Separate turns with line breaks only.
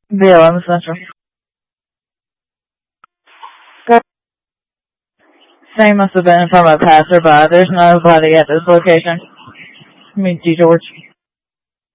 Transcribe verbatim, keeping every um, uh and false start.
B L M Central. Go. Same must have been from a passerby. There's nobody at this location. I mean, G. George.